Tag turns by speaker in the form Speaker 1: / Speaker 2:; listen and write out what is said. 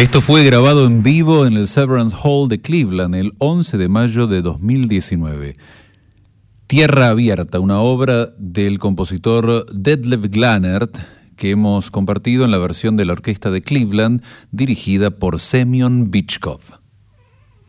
Speaker 1: Esto fue grabado en vivo en el Severance Hall de Cleveland el 11 de mayo de 2019. Tierra Abierta, una obra del compositor Detlef Glanert que hemos compartido en la versión de la Orquesta de Cleveland dirigida por Semyon Bychkov.